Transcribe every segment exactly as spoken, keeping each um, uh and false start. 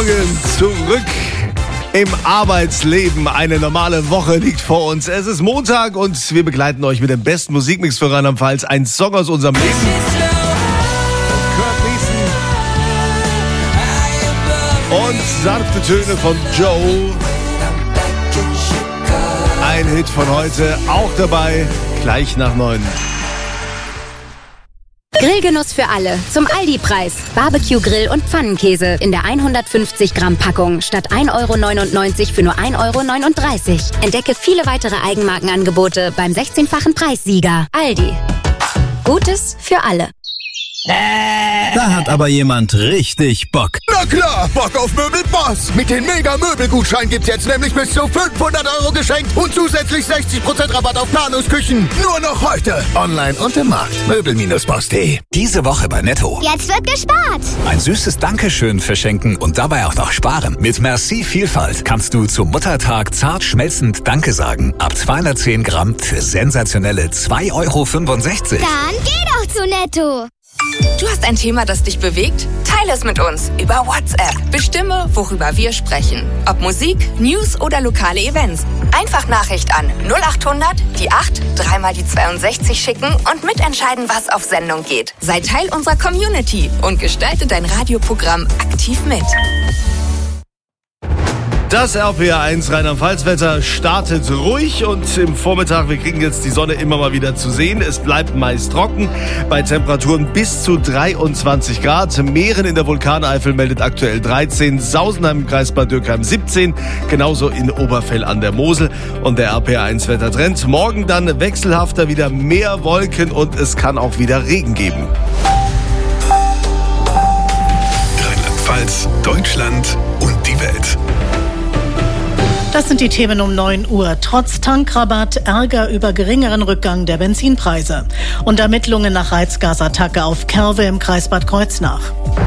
Morgen zurück im Arbeitsleben. Eine normale Woche liegt vor uns. Es ist Montag und wir begleiten euch mit dem besten Musikmix für Rheinland-Pfalz. Ein Song aus unserem Leben. Und sanfte Töne von Joe. Ein Hit von heute, auch dabei, gleich nach neun. Grillgenuss für alle. Zum Aldi-Preis. Barbecue-Grill und Pfannenkäse in der hundertfünfzig Gramm Packung statt ein Euro neunundneunzig für nur ein Euro neununddreißig. Entdecke viele weitere Eigenmarkenangebote beim sechzehnfachen Preissieger. Aldi. Gutes für alle. Da hat aber jemand richtig Bock. Na klar, Bock auf Möbelboss. Mit dem Mega-Möbelgutschein gibt's jetzt nämlich bis zu fünfhundert Euro geschenkt und zusätzlich sechzig Prozent Rabatt auf Planungsküchen. Nur noch heute. Online und im Markt. Möbel Boss punkt de. Diese Woche bei Netto. Jetzt wird gespart. Ein süßes Dankeschön verschenken und dabei auch noch sparen. Mit Merci Vielfalt kannst du zum Muttertag zart schmelzend Danke sagen. Ab zweihundertzehn Gramm für sensationelle zwei Euro fünfundsechzig. Dann geh doch zu Netto. Du hast ein Thema, das dich bewegt? Teile es mit uns über WhatsApp. Bestimme, worüber wir sprechen. Ob Musik, News oder lokale Events. Einfach Nachricht an null achthundert, die acht, dreimal die zweiundsechzig schicken und mitentscheiden, was auf Sendung geht. Sei Teil unserer Community und gestalte dein Radioprogramm aktiv mit. Das R P R eins Rheinland-Pfalz-Wetter startet ruhig und im Vormittag, wir kriegen jetzt die Sonne immer mal wieder zu sehen. Es bleibt meist trocken bei Temperaturen bis zu dreiundzwanzig Grad. Meeren in der Vulkaneifel meldet aktuell dreizehn, Sausenheim im Kreis Bad Dürkheim siebzehn, genauso in Oberfell an der Mosel. Und der R P R eins Wettertrend. Morgen dann wechselhafter, wieder mehr Wolken und es kann auch wieder Regen geben. Rheinland-Pfalz, Deutschland und die Welt. Das sind die Themen um neun Uhr. Trotz Tankrabatt Ärger über geringeren Rückgang der Benzinpreise. Und Ermittlungen nach Reizgasattacke auf Kerwe im Kreis Bad Kreuznach.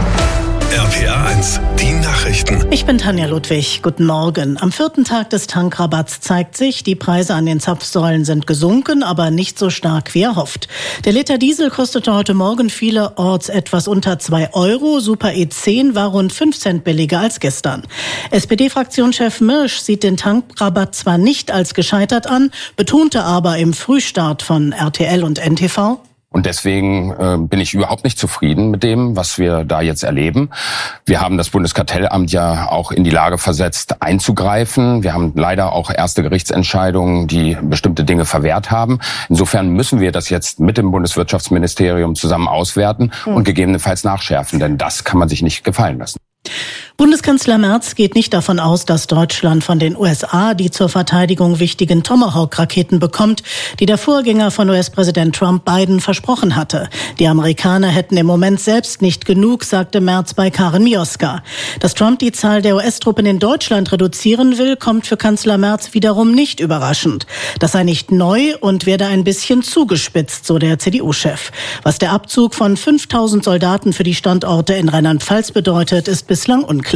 R P R eins, die Nachrichten. Ich bin Tanja Ludwig. Guten Morgen. Am vierten Tag des Tankrabatts zeigt sich, die Preise an den Zapfsäulen sind gesunken, aber nicht so stark wie erhofft. Der Liter Diesel kostete heute Morgen vielerorts etwas unter zwei Euro. Super E zehn war rund fünf Cent billiger als gestern. S P D-Fraktionschef Mirsch sieht den Tankrabatt zwar nicht als gescheitert an, betonte aber im Frühstart von R T L und N T V: Und deswegen äh, bin ich überhaupt nicht zufrieden mit dem, was wir da jetzt erleben. Wir haben das Bundeskartellamt ja auch in die Lage versetzt, einzugreifen. Wir haben leider auch erste Gerichtsentscheidungen, die bestimmte Dinge verwehrt haben. Insofern müssen wir das jetzt mit dem Bundeswirtschaftsministerium zusammen auswerten und gegebenenfalls nachschärfen, denn das kann man sich nicht gefallen lassen. Bundeskanzler Merz geht nicht davon aus, dass Deutschland von den U S A die zur Verteidigung wichtigen Tomahawk-Raketen bekommt, die der Vorgänger von U S-Präsident Trump Biden versprochen hatte. Die Amerikaner hätten im Moment selbst nicht genug, sagte Merz bei Karen Mioska. Dass Trump die Zahl der U S-Truppen in Deutschland reduzieren will, kommt für Kanzler Merz wiederum nicht überraschend. Das sei nicht neu und werde ein bisschen zugespitzt, so der C D U-Chef. Was der Abzug von fünftausend Soldaten für die Standorte in Rheinland-Pfalz bedeutet, ist bislang unklar.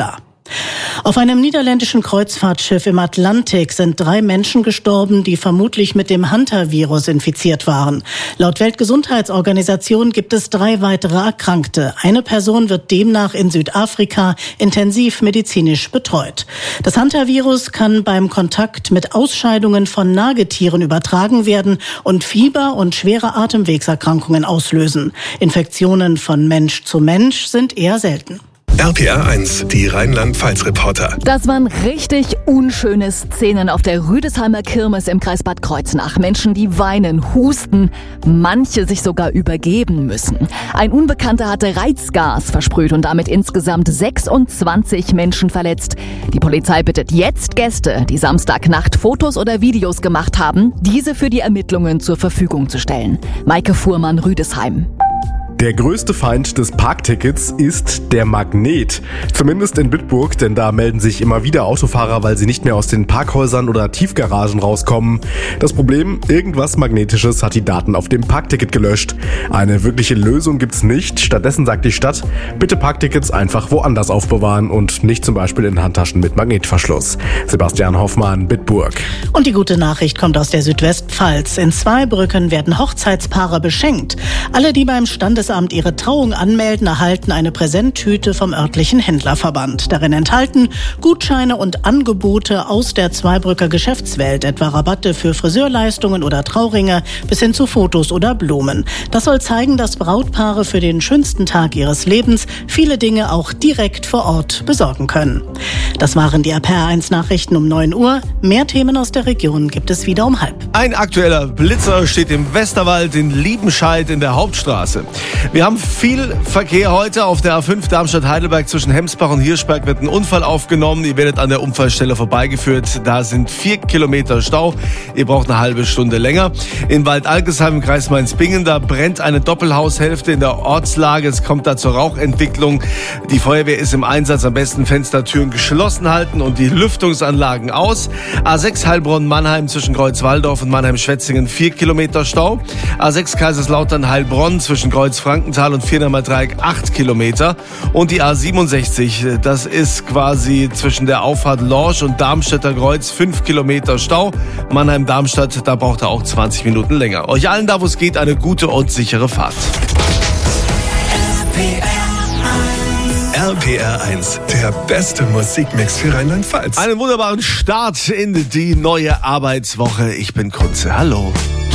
Auf einem niederländischen Kreuzfahrtschiff im Atlantik sind drei Menschen gestorben, die vermutlich mit dem Hantavirus infiziert waren. Laut Weltgesundheitsorganisation gibt es drei weitere Erkrankte. Eine Person wird demnach in Südafrika intensiv medizinisch betreut. Das Hantavirus kann beim Kontakt mit Ausscheidungen von Nagetieren übertragen werden und Fieber und schwere Atemwegserkrankungen auslösen. Infektionen von Mensch zu Mensch sind eher selten. R P R eins, die Rheinland-Pfalz-Reporter. Das waren richtig unschöne Szenen auf der Rüdesheimer Kirmes im Kreis Bad Kreuznach. Menschen, die weinen, husten, manche sich sogar übergeben müssen. Ein Unbekannter hatte Reizgas versprüht und damit insgesamt sechsundzwanzig Menschen verletzt. Die Polizei bittet jetzt Gäste, die Samstagnacht Fotos oder Videos gemacht haben, diese für die Ermittlungen zur Verfügung zu stellen. Maike Fuhrmann, Rüdesheim. Der größte Feind des Parktickets ist der Magnet. Zumindest in Bitburg, denn da melden sich immer wieder Autofahrer, weil sie nicht mehr aus den Parkhäusern oder Tiefgaragen rauskommen. Das Problem, irgendwas Magnetisches hat die Daten auf dem Parkticket gelöscht. Eine wirkliche Lösung gibt's nicht. Stattdessen sagt die Stadt, bitte Parktickets einfach woanders aufbewahren und nicht zum Beispiel in Handtaschen mit Magnetverschluss. Sebastian Hoffmann, Bitburg. Und die gute Nachricht kommt aus der Südwestpfalz. In Zweibrücken werden Hochzeitspaare beschenkt. Alle, die beim Standesamt Standesamt ihre Trauung anmelden, erhalten eine Präsenttüte vom örtlichen Händlerverband. Darin enthalten Gutscheine und Angebote aus der Zweibrücker Geschäftswelt, etwa Rabatte für Friseurleistungen oder Trauringe bis hin zu Fotos oder Blumen. Das soll zeigen, dass Brautpaare für den schönsten Tag ihres Lebens viele Dinge auch direkt vor Ort besorgen können. Das waren die R P R eins Nachrichten um neun Uhr. Mehr Themen aus der Region gibt es wieder um halb. Ein aktueller Blitzer steht im Westerwald in Liebenscheid in der Hauptstraße. Wir haben viel Verkehr heute auf der A fünf Darmstadt-Heidelberg zwischen Hemsbach und Hirschberg wird ein Unfall aufgenommen. Ihr werdet an der Unfallstelle vorbeigeführt. Da sind vier Kilometer Stau. Ihr braucht eine halbe Stunde länger. In Waldalgesheim im Kreis Mainz-Bingen, da brennt eine Doppelhaushälfte in der Ortslage. Es kommt da zur Rauchentwicklung. Die Feuerwehr ist im Einsatz. Am besten Fenster, Türen geschlossen halten und die Lüftungsanlagen aus. A sechs Heilbronn-Mannheim zwischen Kreuzwaldorf und Mannheim-Schwetzingen vier Kilometer Stau. A sechs Kaiserslautern-Heilbronn zwischen Kreuz-Frankenthal und Vierheimer Dreieck acht Kilometer. Und die A siebenundsechzig, das ist quasi zwischen der Auffahrt Lorsch und Darmstädter Kreuz fünf Kilometer Stau. Mannheim-Darmstadt, da braucht er auch zwanzig Minuten länger. Euch allen da, wo es geht, eine gute und sichere Fahrt. R P R eins, der beste Musikmix für Rheinland-Pfalz. Einen wunderbaren Start in die neue Arbeitswoche. Ich bin Kunze. Hallo.